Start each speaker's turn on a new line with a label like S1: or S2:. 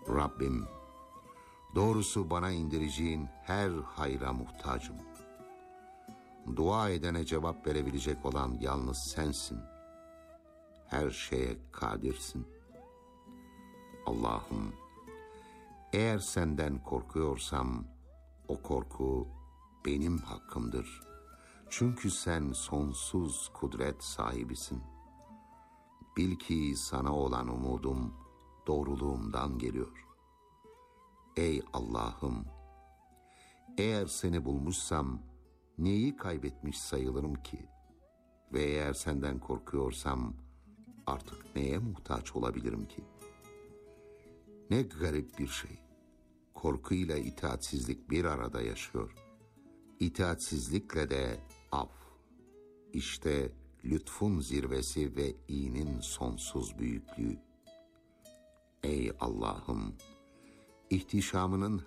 S1: Rabbim, doğrusu bana indireceğin her hayra muhtacım. Dua edene cevap verebilecek olan yalnız sensin. Her şeye kadirsin. Allah'ım, eğer senden korkuyorsam o korku benim hakkımdır. Çünkü sen sonsuz kudret sahibisin. Bil ki sana olan umudum doğruluğumdan geliyor. Ey Allah'ım, eğer seni bulmuşsam neyi kaybetmiş sayılırım ki? Ve eğer senden korkuyorsam artık neye muhtaç olabilirim ki? Ne garip bir şey. Korkuyla itaatsizlik bir arada yaşıyor. İtaatsizlikle de af. İşte lütfun zirvesi ve iyinin sonsuz büyüklüğü. Ey Allah'ım, ihtişamının